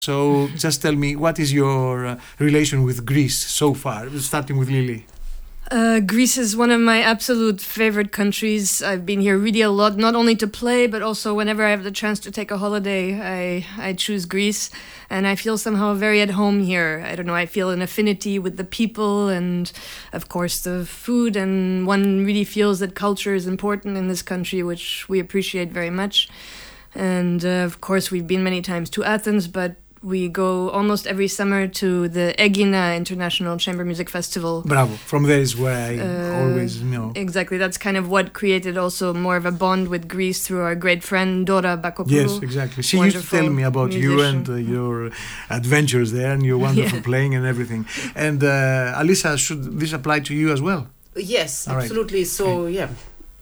So just tell me, what is your relation with Greece so far, starting with Lily? Greece is one of my absolute favorite countries. I've been here really a lot, not only to play, but also whenever I have the chance to take a holiday, I choose Greece. And I feel somehow very at home here. I don't know, I feel an affinity with the people and, of course, the food. And one really feels that culture is important in this country, which we appreciate very much. And, of course, we've been many times to Athens, but we go almost every summer to the Egina International Chamber Music Festival. Bravo. From there is where I always know. Exactly. That's kind of what created also more of a bond with Greece through our great friend Dora Bakopoulou. Yes, exactly. She used to tell me about you and your adventures there and your wonderful playing and everything. And Alisa, should this apply to you as well? Yes, all absolutely. Right. So, okay. Yeah.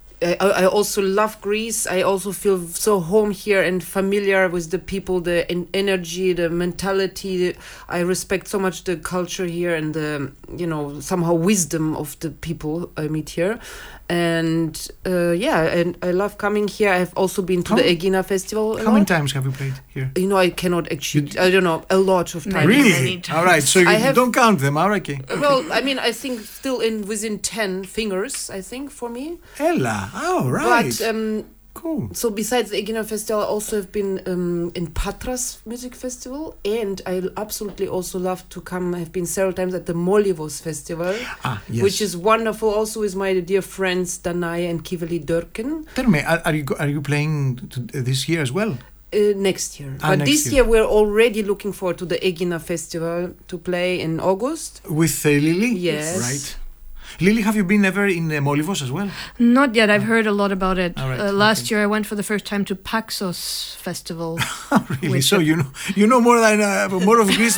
I also love Greece. I also feel so home here and familiar with the people, the energy, the mentality. I respect so much the culture here and the, somehow wisdom of the people I meet here. And and I love coming here. I've also been to the Egina Festival. How many times have you played here? I cannot actually, I don't know, a lot of times. Really? All right, so you don't count them, all right? Okay. Well, I mean, I think still within 10 fingers, I think, for me. Ella, oh, right. But, cool. So besides the Egina Festival, I also have been in Patras Music Festival, and I absolutely also love to come. I've been several times at the Molivos Festival, yes. which is wonderful. Also with my dear friends Danai and Kiveli Durkin. Tell me, are you playing this year as well? Next year. But this year we're already looking forward to the Egina Festival to play in August. With Lily? Yes. Right. Lily, have you been ever in Molivos as well? Not yet. I've heard a lot about it. Right, last year I went for the first time to Paxos Festival. Really? So you know more more of Greece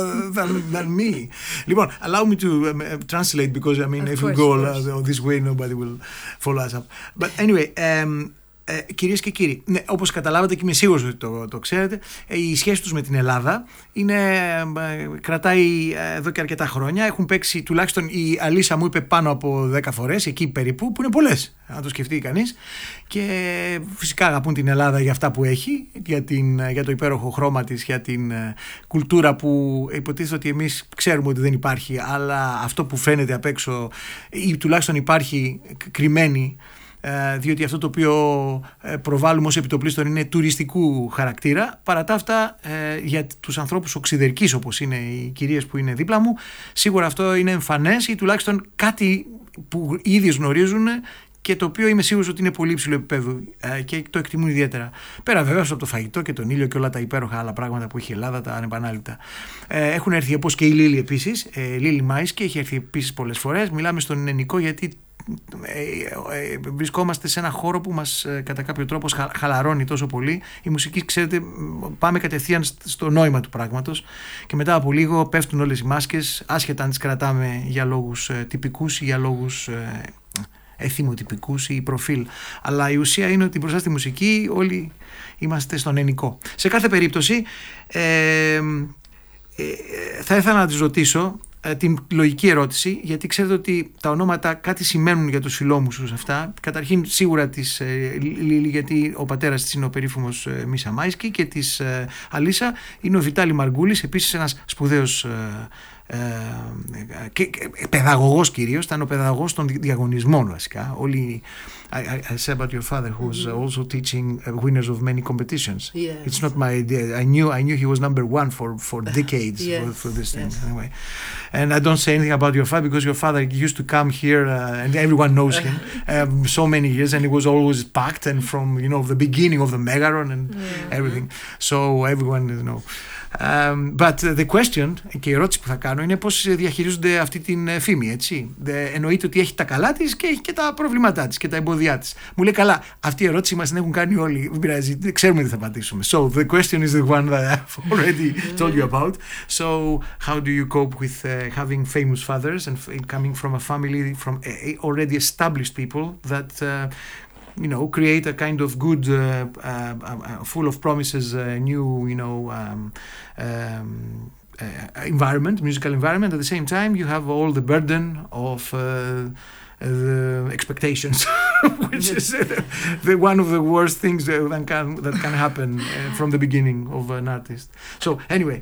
than me. Λοιπόν, allow me to translate because if we go this way nobody will follow us up. But anyway, κυρίες και κύριοι, όπως καταλάβατε και είμαι σίγουρος ότι το ξέρετε, η σχέση τους με την Ελλάδα κρατάει εδώ και αρκετά χρόνια. Έχουν παίξει, τουλάχιστον η Αλίσα μου είπε, πάνω από 10 φορές, εκεί περίπου, που είναι πολλές, αν το σκεφτεί κανείς. Και φυσικά αγαπούν την Ελλάδα για αυτά που έχει, για το υπέροχο χρώμα της, για την κουλτούρα που υποτίθεται ότι εμείς ξέρουμε ότι δεν υπάρχει, αλλά αυτό που φαίνεται απ' έξω ή τουλάχιστον υπάρχει κρυμμένη, διότι αυτό το οποίο προβάλλουμε ως επιτοπλίστων είναι τουριστικού χαρακτήρα. Παρά τα αυτά, για τους ανθρώπους οξυδερκείς όπως είναι οι κυρίες που είναι δίπλα μου, σίγουρα αυτό είναι εμφανές ή τουλάχιστον κάτι που οι ίδιες γνωρίζουν και το οποίο είμαι σίγουρος ότι είναι πολύ υψηλό επίπεδο και το εκτιμούν ιδιαίτερα. Πέρα βεβαίως από το φαγητό και τον ήλιο και όλα τα υπέροχα άλλα πράγματα που έχει η Ελλάδα, τα ανεπανάληπτα. Έχουν έρθει, όπως και η Λίλη επίσης, Λίλη Μάισκη έχει έρθει επίσης πολλές φορές. Μιλάμε στον ελληνικό γιατί βρισκόμαστε σε ένα χώρο που μας κατά κάποιο τρόπο χαλαρώνει τόσο πολύ. Η μουσική, ξέρετε, πάμε κατευθείαν στο νόημα του πράγματος και μετά από λίγο πέφτουν όλες οι μάσκες, άσχετα αν τις κρατάμε για λόγους τυπικούς ή για λόγους εθιμοτυπικούς ή προφίλ. Αλλά η ουσία είναι ότι μπροστά στη μουσική όλοι είμαστε στον ενικό. Σε κάθε περίπτωση θα ήθελα να τις ρωτήσω την λογική ερώτηση, γιατί ξέρετε ότι τα ονόματα κάτι σημαίνουν για τους φιλόμουσους αυτά. Καταρχήν σίγουρα της Λίλη, γιατί ο πατέρας της είναι ο περίφημος Μίσα Μάισκι, και της Αλίσα είναι ο Βιτάλη Μαργκούλης, επίσης ένας σπουδαίος και παιδαγωγός κυρίως, ήταν ο παιδαγωγός των διαγωνισμών βασικά. Όλοι, I said about your father who was also teaching winners of many competitions. Yes. It's not my idea. I knew he was number one for decades for this thing. Anyway, and I don't say anything about your father because your father used to come here and everyone knows him so many years, and it was always packed, and from the beginning of the Megaron and everything. So everyone but the question, και η ερώτηση που θα κάνω, είναι πώς διαχειρίζονται αυτή την φήμη, έτσι. Εννοείται ότι έχει τα καλά της και έχει και τα προβλήματά της και τα εμπόδια της. Μου λέει, καλά, αυτή η ερώτηση μας την έχουν κάνει όλοι, δεν πειράζει, ξέρουμε τι θα απαντήσουμε. So the question is the one that I've already told you about. So how do you cope with having famous fathers and coming from a family from already established people that create a kind of good, full of promises, new, environment, musical environment. At the same time, you have all the burden of the expectations, which is one of the worst things that can happen from the beginning of an artist. So anyway,